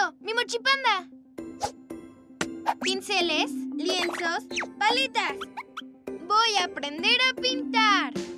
¡Listo! ¡Mi mochipanda! Pinceles, lienzos, paletas. Voy a aprender a pintar.